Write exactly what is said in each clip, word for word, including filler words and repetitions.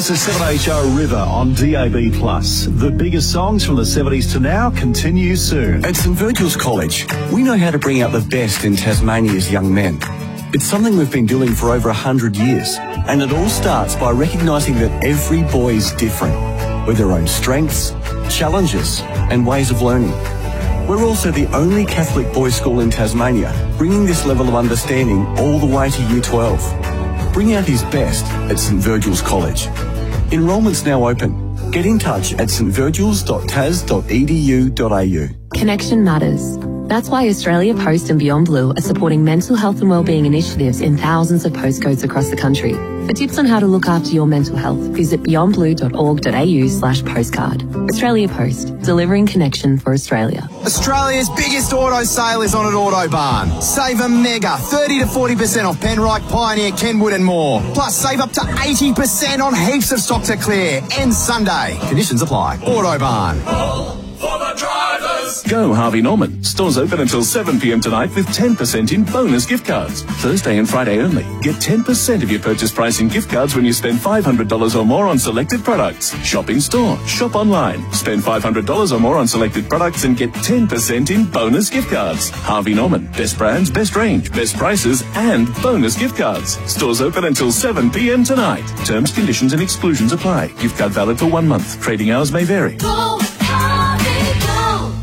This is seven H O River on D A B plus. The biggest songs from the seventies to now continue soon. At St Virgil's College, we know how to bring out the best in Tasmania's young men. It's something we've been doing for over one hundred years, and it all starts by recognising that every boy is different, with their own strengths, challenges and ways of learning. We're also the only Catholic boys' school in Tasmania, bringing this level of understanding all the way to Year twelve. Bring out his best at St Virgil's College. Enrolment's now open. Get in touch at st virgils dot tas dot e d u dot a u. Connection matters. That's why Australia Post and Beyond Blue are supporting mental health and wellbeing initiatives in thousands of postcodes across the country. For tips on how to look after your mental health, visit beyond blue dot org dot a u slash postcard. Australia Post, delivering connection for Australia. Australia's biggest auto sale is on at Autobarn. Save a mega thirty to forty percent off Penrite, Pioneer, Kenwood and more. Plus save up to eighty percent on heaps of stock to clear. Ends Sunday. Conditions apply. Autobarn. All for the drivers. Go Harvey Norman. Stores open until seven p m tonight with ten percent in bonus gift cards. Thursday and Friday only. Get ten percent of your purchase price in gift cards when you spend five hundred dollars or more on selected products. Shop in store. Shop online. Spend five hundred dollars or more on selected products and get ten percent in bonus gift cards. Harvey Norman. Best brands, best range, best prices and bonus gift cards. Stores open until seven p m tonight. Terms, conditions and exclusions apply. Gift card valid for one month. Trading hours may vary. Go, Harvey, go.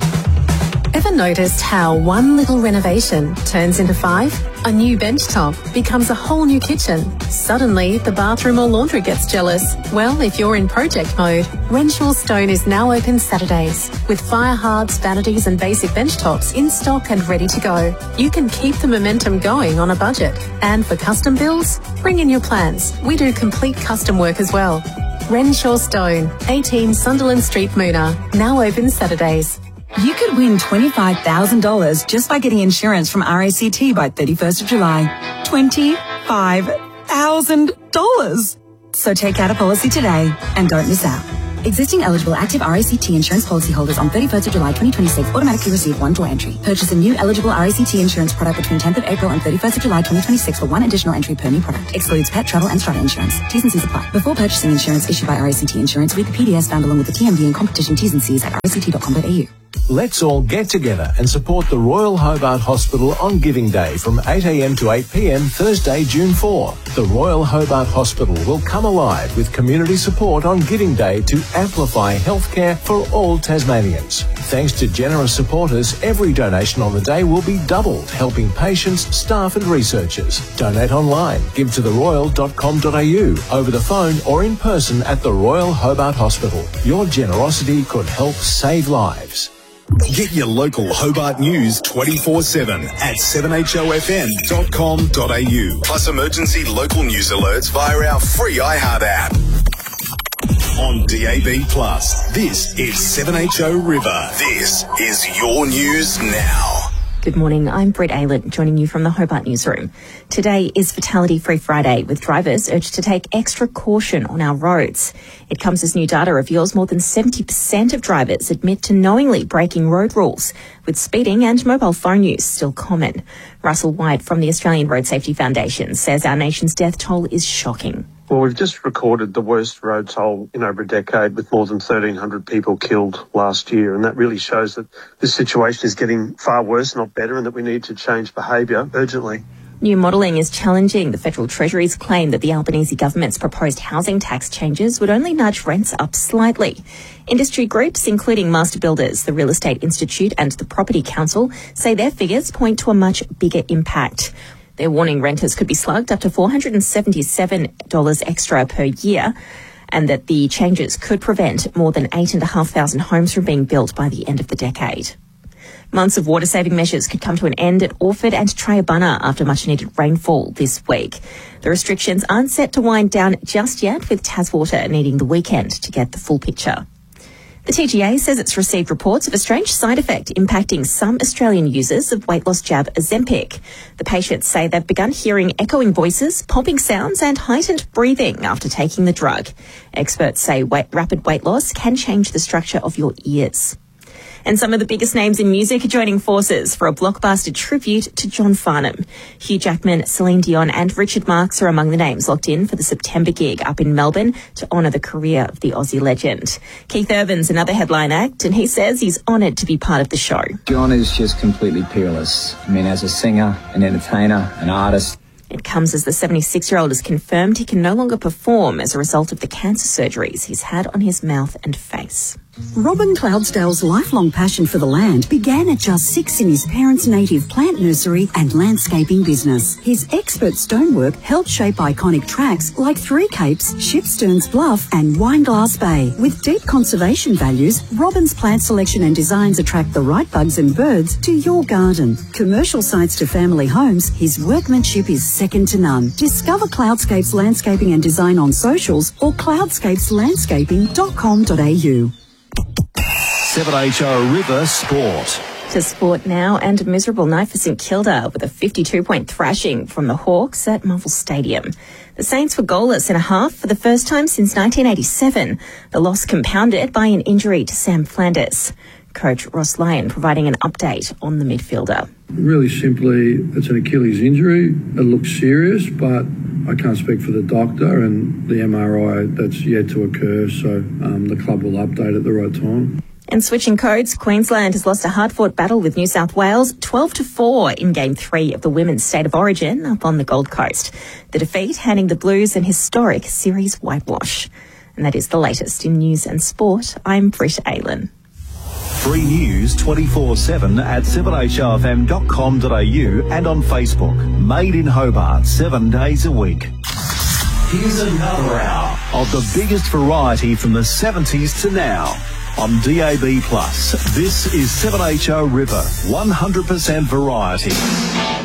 Ever noticed how one little renovation turns into five? A new bench top becomes a whole new kitchen. Suddenly, the bathroom or laundry gets jealous. Well, if you're in project mode, Renshaw Stone is now open Saturdays with fire hards, vanities and basic bench tops in stock and ready to go. You can keep the momentum going on a budget. And for custom builds, bring in your plans. We do complete custom work as well. Renshaw Stone, eighteen Sunderland Street, Moona, now open Saturdays. You could win twenty-five thousand dollars just by getting insurance from R A C T by thirty-first of July. twenty-five thousand dollars! So take out a policy today and don't miss out. Existing eligible active R A C T insurance policyholders on thirty-first of July twenty twenty-six automatically receive one draw entry. Purchase a new eligible R A C T insurance product between tenth of April and thirty-first of July twenty twenty-six for one additional entry per new product. Excludes pet, travel and strata insurance. T's and C's apply. Before purchasing insurance issued by R A C T Insurance, read the P D S found along with the T M D and competition T's and C's at r a c t dot com dot a u. Let's all get together and support the Royal Hobart Hospital on Giving Day from eight a m to eight p m Thursday, June fourth. The Royal Hobart Hospital will come alive with community support on Giving Day to amplify healthcare for all Tasmanians. Thanks to generous supporters, every donation on the day will be doubled, helping patients, staff and researchers. Donate online, give to the royal dot com dot a u, over the phone or in person at the Royal Hobart Hospital. Your generosity could help save lives. Get your local Hobart news twenty-four seven at seven h o f m dot com dot a u. Plus emergency local news alerts via our free iHeart app. On D A B plus, this is seven H O River. This is your news now. Good morning, I'm Britt Aylett, joining you from the Hobart Newsroom. Today is Fatality Free Friday, with drivers urged to take extra caution on our roads. It comes as new data reveals more than seventy percent of drivers admit to knowingly breaking road rules, with speeding and mobile phone use still common. Russell White from the Australian Road Safety Foundation says our nation's death toll is shocking. Well, we've just recorded the worst road toll in over a decade, with more than thirteen hundred people killed last year. And that really shows that this situation is getting far worse, not better, and that we need to change behaviour urgently. New modelling is challenging the Federal Treasury's claim that the Albanese government's proposed housing tax changes would only nudge rents up slightly. Industry groups, including Master Builders, the Real Estate Institute and the Property Council, say their figures point to a much bigger impact. They're warning renters could be slugged up to four hundred seventy-seven dollars extra per year, and that the changes could prevent more than eight thousand five hundred homes from being built by the end of the decade. Months of water-saving measures could come to an end at Orford and Triabunna after much-needed rainfall this week. The restrictions aren't set to wind down just yet, with Taswater needing the weekend to get the full picture. The T G A says it's received reports of a strange side effect impacting some Australian users of weight loss jab Ozempic. The patients say they've begun hearing echoing voices, popping sounds and heightened breathing after taking the drug. Experts say weight, rapid weight loss can change the structure of your ears. And some of the biggest names in music are joining forces for a blockbuster tribute to John Farnham. Hugh Jackman, Celine Dion and Richard Marx are among the names locked in for the September gig up in Melbourne to honour the career of the Aussie legend. Keith Urban's another headline act, and he says he's honoured to be part of the show. John is just completely peerless. I mean, as a singer, an entertainer, an artist. It comes as the seventy-six-year-old has confirmed he can no longer perform as a result of the cancer surgeries he's had on his mouth and face. Robin Cloudsdale's lifelong passion for the land began at just six in his parents' native plant nursery and landscaping business. His expert stonework helped shape iconic tracks like Three Capes, Shipsterns Bluff and Wineglass Bay. With deep conservation values, Robin's plant selection and designs attract the right bugs and birds to your garden. Commercial sites to family homes, his workmanship is second to none. Discover Cloudscapes Landscaping and Design on socials or cloudscapes landscaping dot com dot a u. seven H O River Sport. To sport now, and a miserable night for St Kilda with a fifty-two point thrashing from the Hawks at Marvel Stadium. The Saints were goalless in a half for the first time since nineteen eighty-seven. The loss compounded by an injury to Sam Flanders. Coach Ross Lyon providing an update on the midfielder. Really simply, it's an Achilles injury. It looks serious, but I can't speak for the doctor and the M R I that's yet to occur, so um, the club will update at the right time. And switching codes, Queensland has lost a hard-fought battle with New South Wales twelve to four in Game three of the Women's State of Origin up on the Gold Coast. The defeat handing the Blues an historic series whitewash. And that is the latest in news and sport. I'm Britt Aylan. Free news twenty-four seven at seven H O F M dot com dot a u and on Facebook. Made in Hobart, seven days a week. Here's another hour of the biggest variety from the seventies to now. On D A B plus, this is seven H O River, one hundred percent variety.